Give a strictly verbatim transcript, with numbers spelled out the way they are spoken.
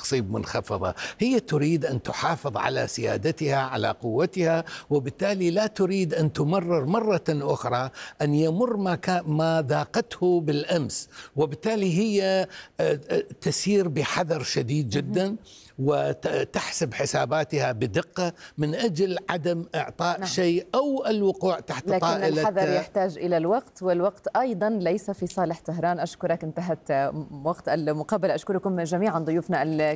تصيب منخفضة، هي تريد أن تحافظ على سيادتها على قوتها، وبالتالي لا تريد أن تمرر مرة أخرى أن يمر ما, ما ذاقته بالأمس، وبالتالي هي تسير بحذر شديد جدا وتحسب حساباتها بدقة من أجل عدم إعطاء نعم. شيء أو الوقوع تحت لكن طائلة. لكن الحذر يحتاج إلى الوقت، والوقت أيضا ليس في صالح طهران. أشكرك، انتهت وقت المقابلة. أشكركم جميعا ضيوفنا